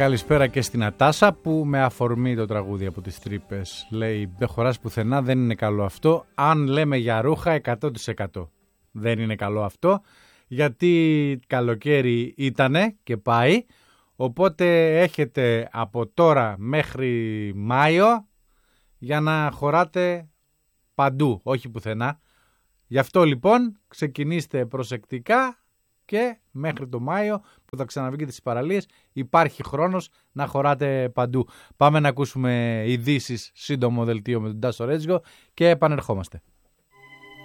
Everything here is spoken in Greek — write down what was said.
καλησπέρα και στην Ατάσα που με αφορμή το τραγούδι από τις Τρύπες λέει δεν χωράς πουθενά, δεν είναι καλό αυτό. Αν λέμε για ρούχα 100% δεν είναι καλό αυτό, γιατί καλοκαίρι ήτανε και πάει, οπότε έχετε από τώρα μέχρι Μάιο για να χωράτε παντού, όχι πουθενά. Γι' αυτό λοιπόν ξεκινήστε προσεκτικά και μέχρι το Μάιο που θα ξαναβγείτε στις παραλίες υπάρχει χρόνος να χωράτε παντού. Πάμε να ακούσουμε ειδήσεις, σύντομο δελτίο με τον Τάσο Ρέτζικο και επανερχόμαστε.